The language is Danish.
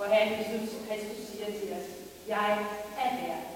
hvor Herren Jesus Kristus siger til os, jeg er verden.